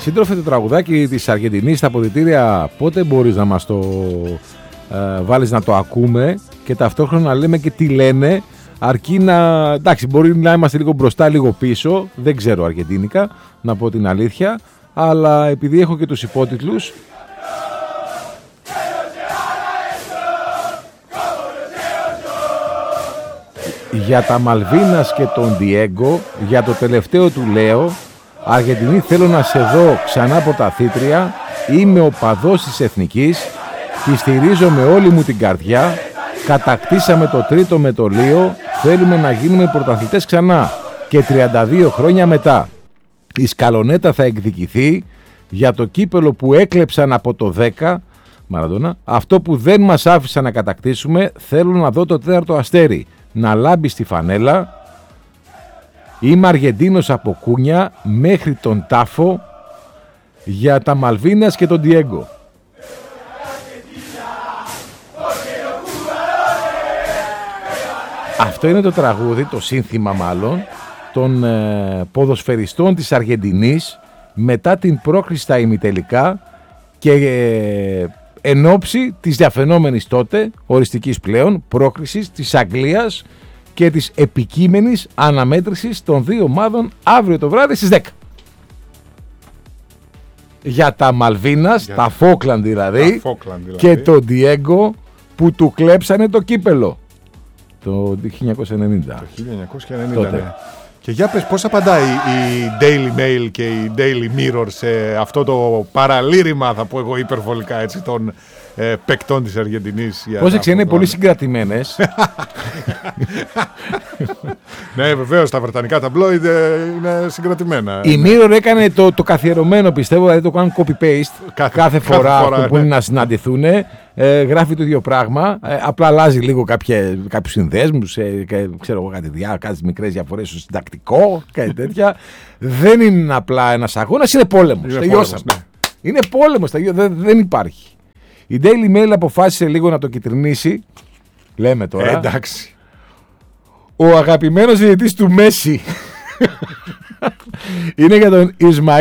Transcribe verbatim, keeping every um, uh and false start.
Σύντροφε, το τραγουδάκι της Αργεντινής στα αποδυτήρια, πότε μπορείς να μας το ε, βάλεις να το ακούμε και ταυτόχρονα να λέμε και τι λένε, αρκεί να... Εντάξει, μπορεί να είμαστε λίγο μπροστά, λίγο πίσω, δεν ξέρω αργεντίνικα, να πω την αλήθεια, αλλά επειδή έχω και τους υπότιτλους... Για τα Μαλβίνας και τον Διέγκο, για το τελευταίο του λέω, Αργεντινή, θέλω να σε δω ξανά πρωταθλήτρια, είμαι οπαδός της Εθνικής, τη στηρίζω με όλη μου την καρδιά, κατακτήσαμε το τρίτο μετωλείο, θέλουμε να γίνουμε πρωταθλητές ξανά και τριάντα δύο χρόνια μετά. Η σκαλονέτα θα εκδικηθεί για το κύπελο που έκλεψαν από το δέκα, Μαραντόνα, αυτό που δεν μας άφησαν να κατακτήσουμε, θέλω να δω το τέταρτο αστέρι να λάμπει στη φανέλα. Είμαι Αργεντίνος από κούνια μέχρι τον τάφο, για τα Μαλβίνας και τον Διέγκο. Αυτό είναι το τραγούδι, το σύνθημα μάλλον, των ε, ποδοσφαιριστών της Αργεντινής μετά την πρόκριση στα ημιτελικά και ε, εν ώψη της διαφαινόμενης τότε, οριστικής πλέον, πρόκρισης της Αγγλίας και της επικείμενης αναμέτρησης των δύο ομάδων αύριο το βράδυ στις δέκα. Για τα Μαλβίνας, για τα Φόκλαντ δηλαδή, δηλαδή, και τον Διέγκο που του κλέψανε το κύπελο το χίλια εννιακόσια ενενήντα. Το χίλια εννιακόσια ενενήντα, ναι. Και για πες πώς απαντάει η Daily Mail και η Daily Mirror σε αυτό το παραλήρημα, θα πω εγώ υπερβολικά έτσι, των ε, παικτών της Αργεντινής. Πρόσεξε, είναι πολύ συγκρατημένες. Ναι, βεβαίως, τα βρετανικά ταμπλόιντ είναι συγκρατημένα. Η Mirror έκανε το, το καθιερωμένο, πιστεύω, δηλαδή το κάνουν copy-paste κάθε, κάθε φορά, κάθε φορά που ναι. είναι να συναντηθούν. Ε, γράφει το ίδιο πράγμα, ε, απλά αλλάζει λίγο κάποιους συνδέσμους, ε, και, ξέρω εγώ, κάτι, διά, κάτι μικρές διαφορές στο συντακτικό, κάτι τέτοια. Δεν είναι απλά ένας αγώνας, είναι πόλεμος. Είναι πόλεμος, ναι. Είναι πόλεμος, δεν, δεν υπάρχει. Η Daily Mail αποφάσισε λίγο να το κυτρινίσει. Λέμε τώρα. Ε, εντάξει. Ο αγαπημένος διαιτητής του Μέση είναι για τον Ισμαήλ